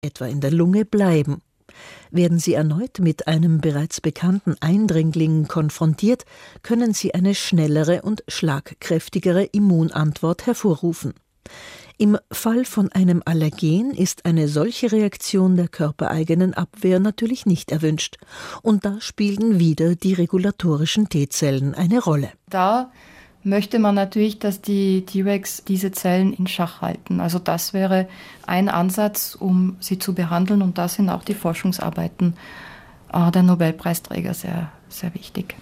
etwa in der Lunge, bleiben. Werden sie erneut mit einem bereits bekannten Eindringling konfrontiert, können sie eine schnellere und schlagkräftigere Immunantwort hervorrufen. Im Fall von einem Allergen ist eine solche Reaktion der körpereigenen Abwehr natürlich nicht erwünscht. Und da spielen wieder die regulatorischen T-Zellen eine Rolle. Da möchte man natürlich, dass die Tregs diese Zellen in Schach halten. Also das wäre ein Ansatz, um sie zu behandeln. Und da sind auch die Forschungsarbeiten der Nobelpreisträger sehr, sehr wichtig.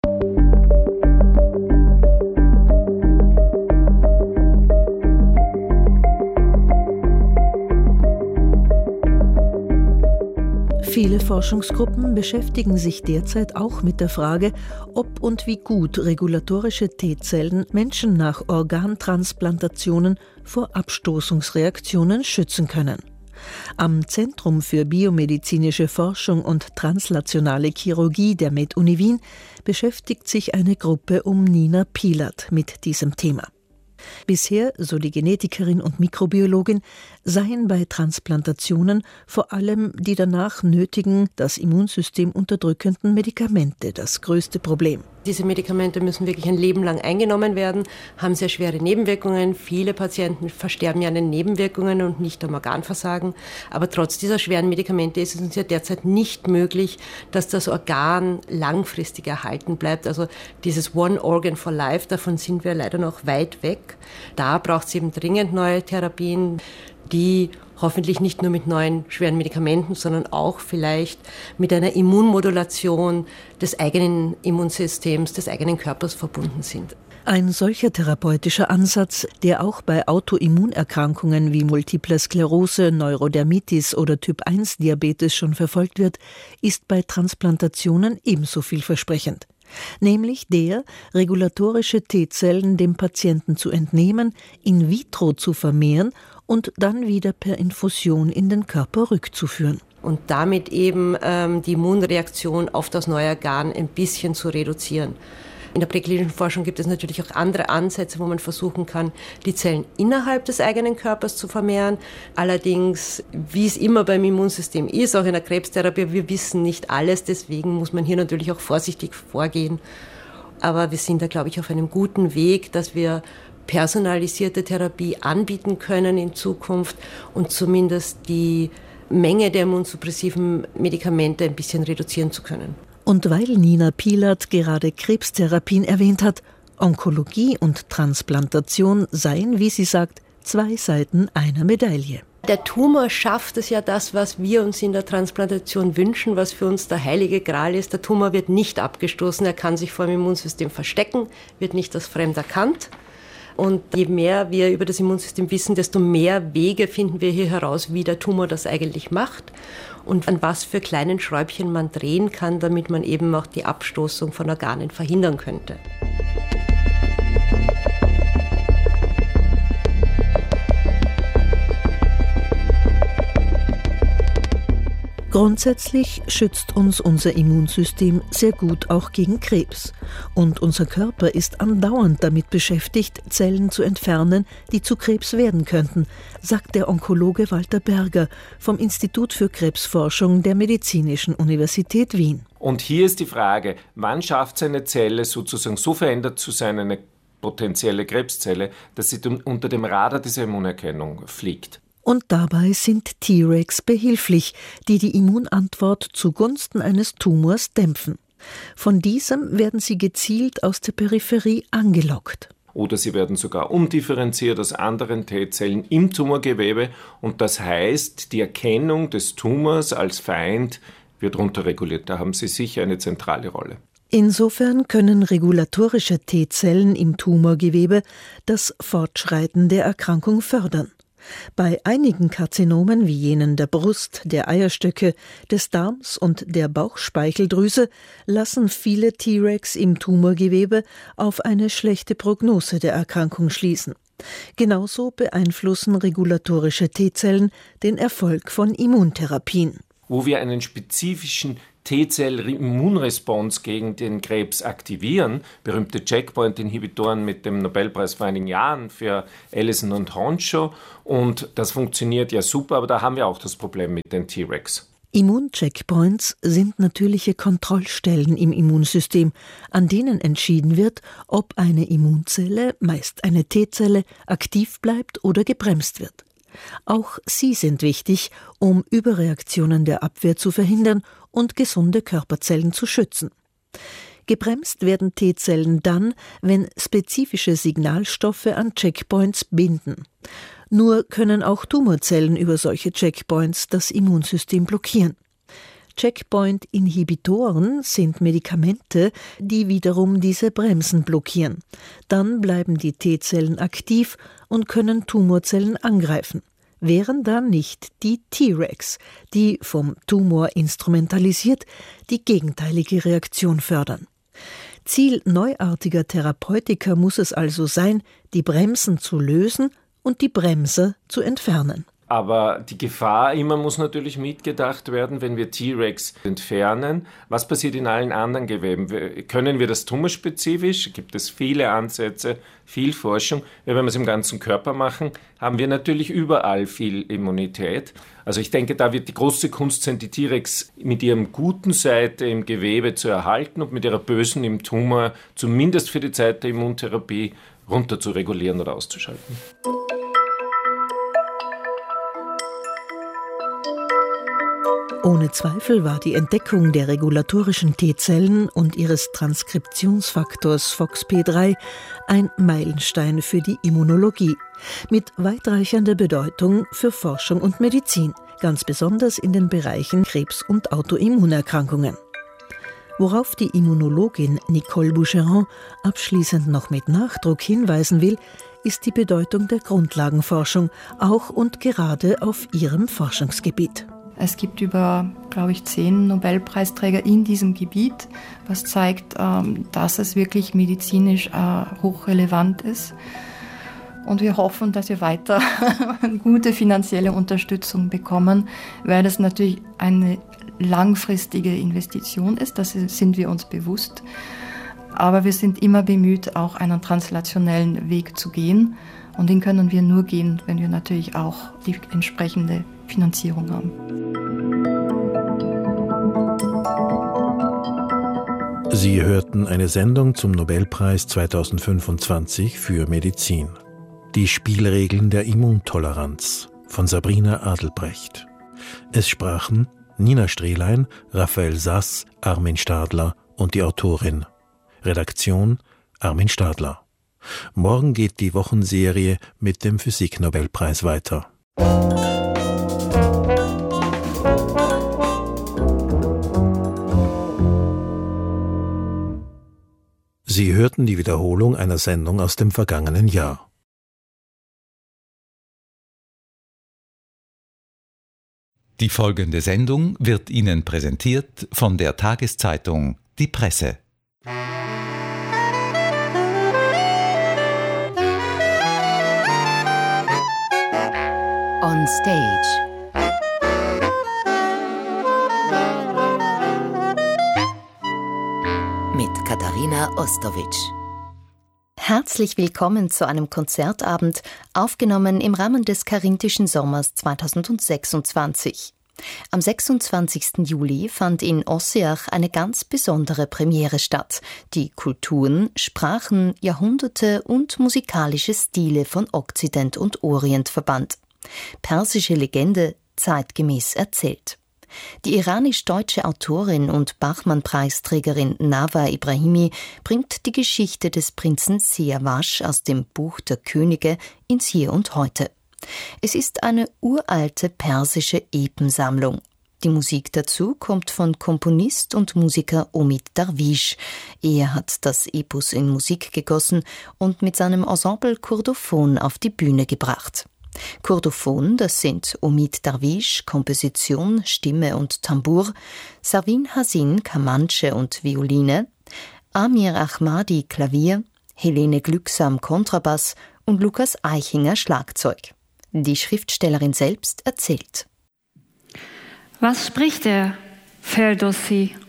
Viele Forschungsgruppen beschäftigen sich derzeit auch mit der Frage, ob und wie gut regulatorische T-Zellen Menschen nach Organtransplantationen vor Abstoßungsreaktionen schützen können. Am Zentrum für biomedizinische Forschung und translationale Chirurgie der Med-Uni Wien beschäftigt sich eine Gruppe um Nina Pielert mit diesem Thema. Bisher, so die Genetikerin und Mikrobiologin, seien bei Transplantationen vor allem die danach nötigen, das Immunsystem unterdrückenden Medikamente das größte Problem. Diese Medikamente müssen wirklich ein Leben lang eingenommen werden, haben sehr schwere Nebenwirkungen. Viele Patienten versterben ja an den Nebenwirkungen und nicht am Organversagen. Aber trotz dieser schweren Medikamente ist es uns ja derzeit nicht möglich, dass das Organ langfristig erhalten bleibt. Also dieses One Organ for Life, davon sind wir leider noch weit weg. Da braucht es eben dringend neue Therapien, die hoffentlich nicht nur mit neuen schweren Medikamenten, sondern auch vielleicht mit einer Immunmodulation des eigenen Immunsystems, des eigenen Körpers verbunden sind. Ein solcher therapeutischer Ansatz, der auch bei Autoimmunerkrankungen wie Multiple Sklerose, Neurodermitis oder Typ-1-Diabetes schon verfolgt wird, ist bei Transplantationen ebenso vielversprechend. Nämlich der, regulatorische T-Zellen dem Patienten zu entnehmen, in vitro zu vermehren und dann wieder per Infusion in den Körper rückzuführen. Und damit eben die Immunreaktion auf das neue Organ ein bisschen zu reduzieren. In der präklinischen Forschung gibt es natürlich auch andere Ansätze, wo man versuchen kann, die Zellen innerhalb des eigenen Körpers zu vermehren. Allerdings, wie es immer beim Immunsystem ist, auch in der Krebstherapie, wir wissen nicht alles, deswegen muss man hier natürlich auch vorsichtig vorgehen. Aber wir sind da, glaube ich, auf einem guten Weg, dass wir personalisierte Therapie anbieten können in Zukunft und zumindest die Menge der immunsuppressiven Medikamente ein bisschen reduzieren zu können. Und weil Nina Pielert gerade Krebstherapien erwähnt hat, Onkologie und Transplantation seien, wie sie sagt, zwei Seiten einer Medaille. Der Tumor schafft es ja das, was wir uns in der Transplantation wünschen, was für uns der heilige Gral ist. Der Tumor wird nicht abgestoßen, er kann sich vor dem Immunsystem verstecken, wird nicht als fremd erkannt. Und je mehr wir über das Immunsystem wissen, desto mehr Wege finden wir hier heraus, wie der Tumor das eigentlich macht und an was für kleinen Schräubchen man drehen kann, damit man eben auch die Abstoßung von Organen verhindern könnte. Grundsätzlich schützt uns unser Immunsystem sehr gut auch gegen Krebs. Und unser Körper ist andauernd damit beschäftigt, Zellen zu entfernen, die zu Krebs werden könnten, sagt der Onkologe Walter Berger vom Institut für Krebsforschung der Medizinischen Universität Wien. Und hier ist die Frage, wann schafft es eine Zelle sozusagen so verändert zu sein, eine potenzielle Krebszelle, dass sie unter dem Radar dieser Immunerkennung fliegt. Und dabei sind Tregs behilflich, die die Immunantwort zugunsten eines Tumors dämpfen. Von diesem werden sie gezielt aus der Peripherie angelockt. Oder sie werden sogar umdifferenziert aus anderen T-Zellen im Tumorgewebe. Und das heißt, die Erkennung des Tumors als Feind wird runterreguliert. Da haben sie sicher eine zentrale Rolle. Insofern können regulatorische T-Zellen im Tumorgewebe das Fortschreiten der Erkrankung fördern. Bei einigen Karzinomen wie jenen der Brust, der Eierstöcke, des Darms und der Bauchspeicheldrüse lassen viele Tregs im Tumorgewebe auf eine schlechte Prognose der Erkrankung schließen. Genauso beeinflussen regulatorische T-Zellen den Erfolg von Immuntherapien. Wo wir einen spezifischen T-Zell-Immunresponse gegen den Krebs aktivieren. Berühmte Checkpoint-Inhibitoren mit dem Nobelpreis vor einigen Jahren für Ellison und Honschow. Und das funktioniert ja super, aber da haben wir auch das Problem mit den T-Rex. Immuncheckpoints sind natürliche Kontrollstellen im Immunsystem, an denen entschieden wird, ob eine Immunzelle, meist eine T-Zelle, aktiv bleibt oder gebremst wird. Auch sie sind wichtig, um Überreaktionen der Abwehr zu verhindern und gesunde Körperzellen zu schützen. Gebremst werden T-Zellen dann, wenn spezifische Signalstoffe an Checkpoints binden. Nur können auch Tumorzellen über solche Checkpoints das Immunsystem blockieren. Checkpoint-Inhibitoren sind Medikamente, die wiederum diese Bremsen blockieren. Dann bleiben die T-Zellen aktiv und können Tumorzellen angreifen. Wären dann nicht die T-Rex, die vom Tumor instrumentalisiert die gegenteilige Reaktion fördern. Ziel neuartiger Therapeutika muss es also sein, die Bremsen zu lösen und die Bremser zu entfernen. Aber die Gefahr immer muss natürlich mitgedacht werden, wenn wir T-Rex entfernen. Was passiert in allen anderen Geweben? Können wir das tumorspezifisch? Gibt es viele Ansätze, viel Forschung. Wenn wir es im ganzen Körper machen, haben wir natürlich überall viel Immunität. Also ich denke, da wird die große Kunst sein, die T-Rex mit ihrem guten Seite im Gewebe zu erhalten und mit ihrer bösen im Tumor zumindest für die Zeit der Immuntherapie runter zu regulieren oder auszuschalten. Ohne Zweifel war die Entdeckung der regulatorischen T-Zellen und ihres Transkriptionsfaktors FOXP3 ein Meilenstein für die Immunologie, mit weitreichender Bedeutung für Forschung und Medizin, ganz besonders in den Bereichen Krebs und Autoimmunerkrankungen. Worauf die Immunologin Nicole Boucheron abschließend noch mit Nachdruck hinweisen will, ist die Bedeutung der Grundlagenforschung, auch und gerade auf ihrem Forschungsgebiet. Es gibt über, 10 Nobelpreisträger in diesem Gebiet, was zeigt, dass es wirklich medizinisch hochrelevant ist. Und wir hoffen, dass wir weiter gute finanzielle Unterstützung bekommen, weil das natürlich eine langfristige Investition ist, das sind wir uns bewusst. Aber wir sind immer bemüht, auch einen translationellen Weg zu gehen. Und den können wir nur gehen, wenn wir natürlich auch die entsprechende Finanzierung haben. Sie hörten eine Sendung zum Nobelpreis 2025 für Medizin. Die Spielregeln der Immuntoleranz von Sabrina Adelbrecht. Es sprachen Nina Strehlein, Raphael Sass, Armin Stadler und die Autorin. Redaktion Armin Stadler. Morgen geht die Wochenserie mit dem Physiknobelpreis weiter. Sie hörten die Wiederholung einer Sendung aus dem vergangenen Jahr. Die folgende Sendung wird Ihnen präsentiert von der Tageszeitung Die Presse. On Stage. Mit Katharina Ostowitsch. Herzlich willkommen zu einem Konzertabend, aufgenommen im Rahmen des Carinthischen Sommers 2026. Am 26. Juli fand in Ossiach eine ganz besondere Premiere statt, die Kulturen, Sprachen, Jahrhunderte und musikalische Stile von Okzident und Orient verband. Persische Legende zeitgemäß erzählt. Die iranisch-deutsche Autorin und Bachmann-Preisträgerin Nawa Ibrahimi bringt die Geschichte des Prinzen Siavash aus dem Buch der Könige ins Hier und Heute. Es ist eine uralte persische Epensammlung. Die Musik dazu kommt von Komponist und Musiker Omid Darwish. Er hat das Epos in Musik gegossen und mit seinem Ensemble Kurdophon auf die Bühne gebracht. Kurdophon, das sind Omid Darwish, Komposition, Stimme und Tambour, Sarwin Hasin, Kamanche und Violine, Amir Ahmadi, Klavier, Helene Glücksam, Kontrabass und Lukas Eichinger, Schlagzeug. Die Schriftstellerin selbst erzählt. Was spricht er, Ferdowsi?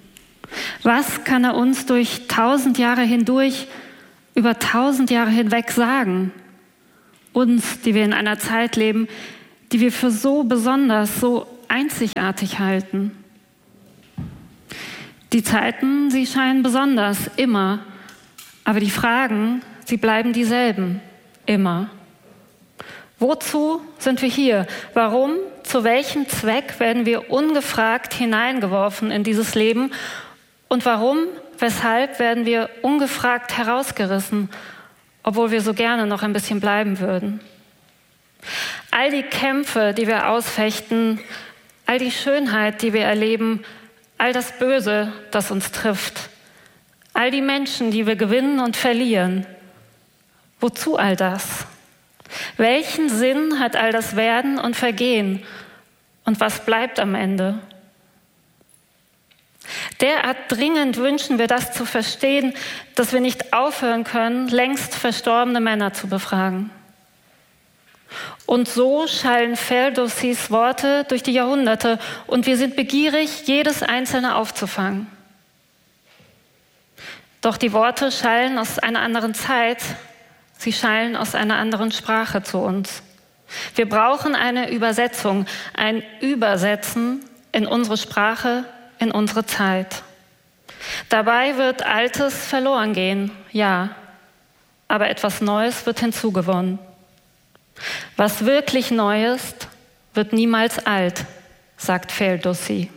Was kann er uns durch 1000 Jahre hindurch, über 1000 Jahre hinweg sagen? Uns, die wir in einer Zeit leben, die wir für so besonders, so einzigartig halten. Die Zeiten, sie scheinen besonders, immer. Aber die Fragen, sie bleiben dieselben, immer. Wozu sind wir hier? Warum, zu welchem Zweck werden wir ungefragt hineingeworfen in dieses Leben? Und warum, weshalb werden wir ungefragt herausgerissen, obwohl wir so gerne noch ein bisschen bleiben würden? All die Kämpfe, die wir ausfechten, all die Schönheit, die wir erleben, all das Böse, das uns trifft, all die Menschen, die wir gewinnen und verlieren. Wozu all das? Welchen Sinn hat all das Werden und Vergehen? Und was bleibt am Ende? Derart dringend wünschen wir das zu verstehen, dass wir nicht aufhören können, längst verstorbene Männer zu befragen. Und so schallen Ferdosis Worte durch die Jahrhunderte und wir sind begierig, jedes einzelne aufzufangen. Doch die Worte schallen aus einer anderen Zeit, sie schallen aus einer anderen Sprache zu uns. Wir brauchen eine Übersetzung, ein Übersetzen in unsere Sprache, in unsere Zeit. Dabei wird Altes verloren gehen, ja, aber etwas Neues wird hinzugewonnen. Was wirklich neu ist, wird niemals alt, sagt Ferdowsi.